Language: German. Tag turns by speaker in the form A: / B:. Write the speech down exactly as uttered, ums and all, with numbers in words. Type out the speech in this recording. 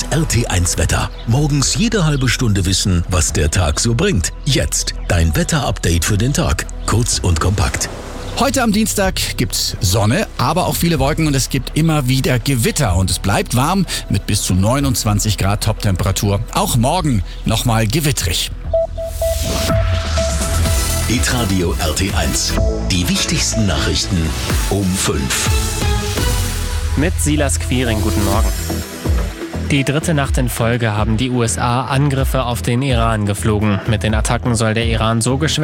A: R T eins Wetter. Morgens jede halbe Stunde wissen, was der Tag so bringt. Jetzt dein Wetterupdate für den Tag. Kurz und kompakt.
B: Heute am Dienstag gibt's Sonne, aber auch viele Wolken und es gibt immer wieder Gewitter. Und es bleibt warm mit bis zu neunundzwanzig Grad Toptemperatur. Auch morgen nochmal gewittrig.
A: Hitradio R T eins. Die wichtigsten Nachrichten um fünf.
C: Mit Silas Quiring, guten Morgen. Die dritte Nacht in Folge haben die U S A Angriffe auf den Iran geflogen. Mit den Attacken soll der Iran so geschwächt